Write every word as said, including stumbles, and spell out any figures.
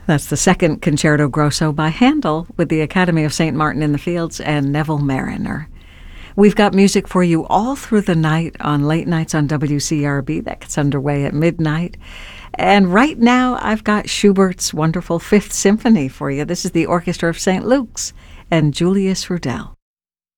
That's the second Concerto Grosso by Handel with the Academy of Saint Martin in the Fields and Neville Marriner. We've got music for you all through the night on Late Nights on W C R B. That gets underway at midnight. And right now, I've got Schubert's wonderful Fifth Symphony for you. This is the Orchestra of Saint Luke's and Julius Rudel.